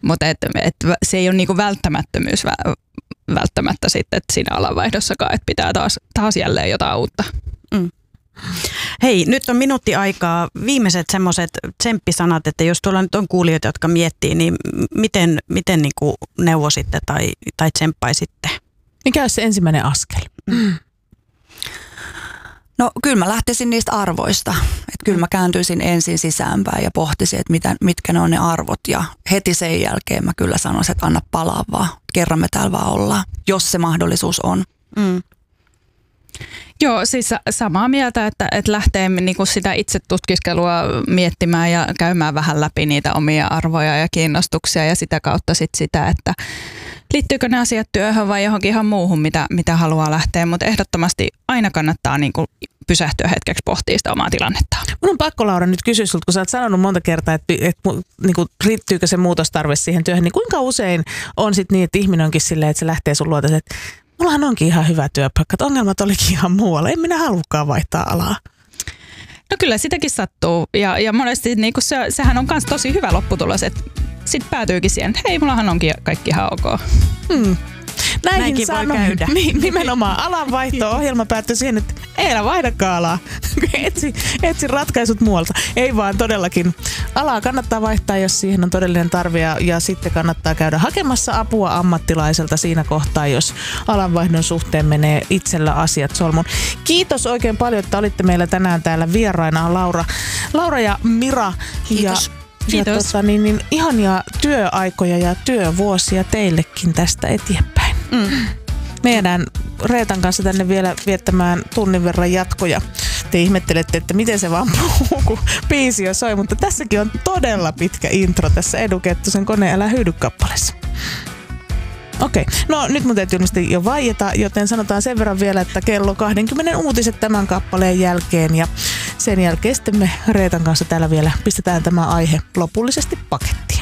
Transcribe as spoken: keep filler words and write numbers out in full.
Mutta et, et se ei ole niinku välttämättömyys vä- välttämättä sitten, että siinä alanvaihdossakaan, että pitää taas, taas jälleen jotain uutta. Mm. Hei, nyt on minuutti aikaa. Viimeiset semmoiset tsemppisanat, että jos tuolla nyt on kuulijoita, jotka miettii, niin miten, miten niin kuin neuvositte tai, tai tsemppaisitte? Mikä olisi se ensimmäinen askel? Mm. No kyllä mä lähtisin niistä arvoista. Että kyllä mä kääntyisin ensin sisäänpäin ja pohtisin, että mitä, mitkä ne on ne arvot. Ja heti sen jälkeen mä kyllä sanoisin, että anna palaa vaan. Kerran me täällä vaan ollaan, jos se mahdollisuus on. Mm. Joo, siis samaa mieltä, että, että lähtee niinku sitä itse tutkiskelua miettimään ja käymään vähän läpi niitä omia arvoja ja kiinnostuksia ja sitä kautta sit sitä, että liittyykö ne asiat työhön vai johonkin ihan muuhun, mitä, mitä haluaa lähteä, mutta ehdottomasti aina kannattaa niinku pysähtyä hetkeksi pohtia sitä omaa tilannettaan. Mun on pakko, Laura, nyt kysyä sulta, kun sä oot sanonut monta kertaa, että, että niin kuin, riittyykö se muutostarve siihen työhön, niin kuinka usein on sitten niin, että ihminen onkin silleen, että se lähtee sun luota, että mullahan onkin ihan hyvä työpaikka, että ongelmat olikin ihan muualla, en minä halukaan vaihtaa alaa. No kyllä sitäkin sattuu ja, ja monesti niin se, sehän on myös tosi hyvä lopputulos, että sitten päätyykin siihen, että hei, mullahan onkin kaikki ihan ok. Hmm. Näinkin, Näinkin voi sanoin. käydä. Niin, nimenomaan alanvaihto-ohjelma päättyi siihen, että ei älä vaihdakaan alaa. Etsi, etsi ratkaisut muualta. Ei vaan todellakin. Alaa kannattaa vaihtaa, jos siihen on todellinen tarve ja, ja sitten kannattaa käydä hakemassa apua ammattilaiselta siinä kohtaa, jos alanvaihdon suhteen menee itsellä asiat solmuun. Kiitos oikein paljon, että olitte meillä tänään täällä vieraina, Laura, Laura ja Mira. Kiitos. Ja Kiitos. Ja tota, niin, niin, ihania työaikoja ja työvuosia teillekin tästä eteenpäin. Mm. Meidän Reetan kanssa tänne vielä viettämään tunnin verran jatkoja. Te ihmettelette, että miten se vaan puhuu, kun biisi jo soi, mutta tässäkin on todella pitkä intro tässä Edu Kettusen Kone älä hyydy -kappaleessa. Okei, okay. No nyt mun täytyy ilmeisesti jo vaieta, joten sanotaan sen verran vielä, että kello kaksikymmentä uutiset tämän kappaleen jälkeen ja sen jälkeen sitten me Reetan kanssa täällä vielä pistetään tämä aihe lopullisesti pakettiin.